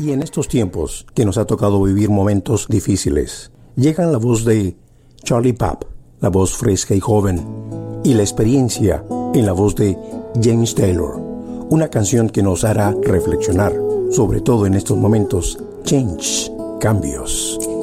Y en estos tiempos que nos ha tocado vivir momentos difíciles, llegan la voz de Charlie Puth, la voz fresca y joven, y la experiencia en la voz de James Taylor, una canción que nos hará reflexionar, sobre todo en estos momentos, cambios.